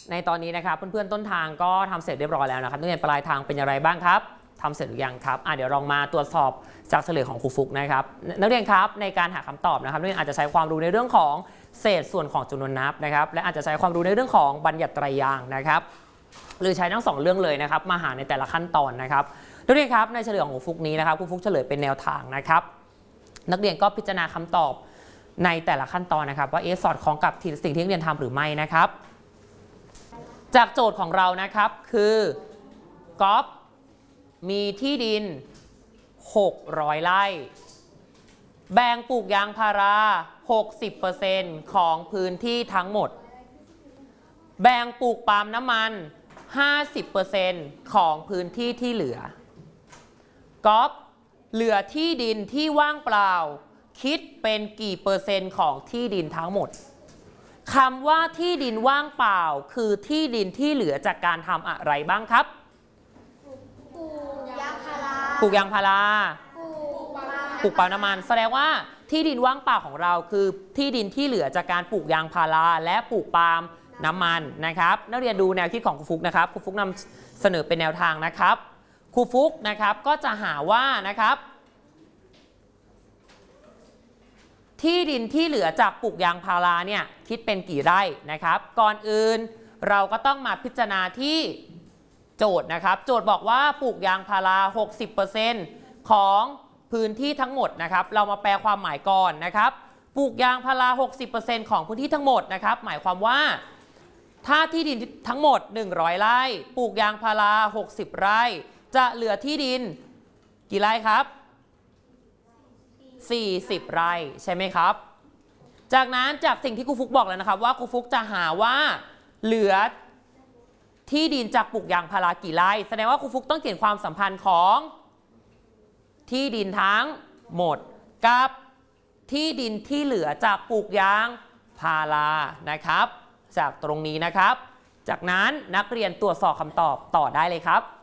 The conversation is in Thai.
ในตอนนี้นะครับเพื่อนๆต้นทางก็ทำเสร็จเรียบร้อยแล้วนะครับนักเรียนปลายทางเป็นอย่างไรบ้างครับทำเสร็จหรือยังครับเดี๋ยวลองมาตรวจสอบจากเฉลยของครูฟุกนะครับนักเรียนครับในการหาคำตอบนะครับนักเรียนอาจจะใช้ความรู้ในเรื่องของเศษส่วนของจำนวนนับนะครับและอาจจะใช้ความรู้ในเรื่องของบัญญัติไตรยางค์นะครับหรือใช้ทั้ง2เรื่องเลยนะครับมาหาในแต่ละขั้นตอนนะครับนักเรียนครับในเฉลยของครูฟุกนี้นะครับครูฟุกเฉลยเป็นแนวทางนะครับนักเรียนก็พิจารณาคำตอบในแต่ละขั้นตอนนะครับว่าสอดคล้องกับสิ่งที่นักเรียนทำหรือไม่นะครับจากโจทย์ของเรานะครับคือก๊อฟมีที่ดิน600 ไร่แบ่งปลูกยางพารา 60% ของพื้นที่ทั้งหมดแบ่งปลูกปาล์มน้ำมัน 50% ของพื้นที่ที่เหลือก๊อฟเหลือที่ดินที่ว่างเปล่าคิดเป็นกี่เปอร์เซ็นต์ของที่ดินทั้งหมดคำว่าที่ดินว่างเปล่าคือที่ดินที่เหลือจากการทำอะไรบ้างครับปลูกยางพาราปลูกปาล์มน้ำมันแสดงว่าที่ดินว่างเปล่าของเราคือที่ดินที่เหลือจากการปลูกยางพาราและปลูกปาล์มน้ำมันนะครับนักเรียนดูแนวคิดของครูฟุกนะครับครูฟุกนำเสนอเป็นแนวทางนะครับครูฟุกนะครับก็จะหาว่านะครับที่ดินที่เหลือจากปลูกยางพาราเนี่ยคิดเป็นกี่ไร่นะครับก่อนอื่นเราก็ต้องมาพิจารณาที่โจทย์นะครับโจทย์บอกว่าปลูกยางพารา 60% ของพื้นที่ทั้งหมดนะครับเรามาแปลความหมายก่อนนะครับปลูกยางพารา 60% ของพื้นที่ทั้งหมดนะครับหมายความว่าถ้าที่ดินทั้งหมด100 ไร่ปลูกยางพารา60 ไร่จะเหลือที่ดินกี่ไร่ครับ40 ไร่ใช่ไหมครับจากนั้นจากสิ่งที่ครูฟุกบอกแล้วนะครับว่าครูฟุกจะหาว่าเหลือที่ดินจากปลูกยางพารากี่ไร่แสดงว่าครูฟุกต้องเขียนความสัมพันธ์ของที่ดินทั้งหมดกับที่ดินที่เหลือจากปลูกยางพารานะครับจากตรงนี้นะครับจากนั้นนักเรียนตรวจสอบคำตอบต่อได้เลยครับ